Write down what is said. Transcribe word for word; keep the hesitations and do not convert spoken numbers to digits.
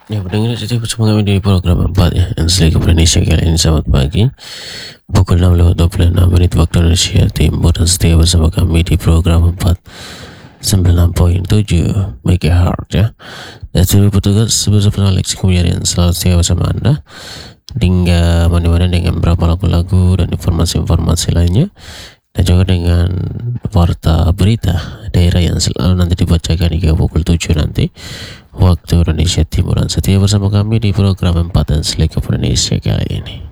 Ya, pendengar setia bersama kami di program empat ya, Enslik Indonesia kali ini. Selamat pagi, pukul enam lewat dua puluh enam menit waktu Indonesia Timur, dan setia bersama kami di program empat sembilan enam koma tujuh megahertz ya. Dan seluruh petugas bersama Alex kemudian selalu setia bersama Anda hingga mana-mana dengan beberapa lagu-lagu dan informasi-informasi lainnya, dan juga dengan warta berita daerah yang selalu nanti dibacakan hingga pukul tujuh nanti waktu Indonesia Timur. Dan setia bersama kami di program empat dan Enslik Indonesia kali ini.